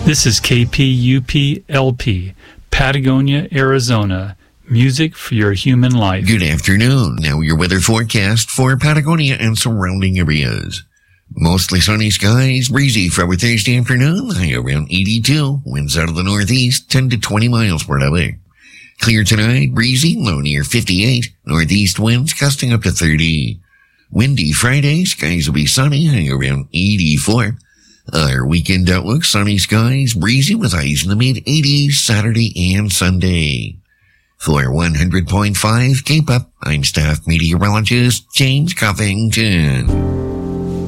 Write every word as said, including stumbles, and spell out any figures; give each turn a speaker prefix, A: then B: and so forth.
A: This is K P U P L P, Patagonia, Arizona. Music for your human life.
B: Good afternoon. Now your weather forecast for Patagonia and surrounding areas. Mostly sunny skies, breezy for our Thursday afternoon, high around eighty-two. Winds out of the northeast, ten to twenty miles per hour. Clear tonight, breezy, low near fifty-eight. Northeast winds gusting up to thirty. Windy Friday, skies will be sunny, high around eighty-four. Our weekend outlook, sunny skies, breezy with highs in the mid-eighties, Saturday and Sunday. For one hundred point five Cape Up, I'm staff meteorologist James Covington.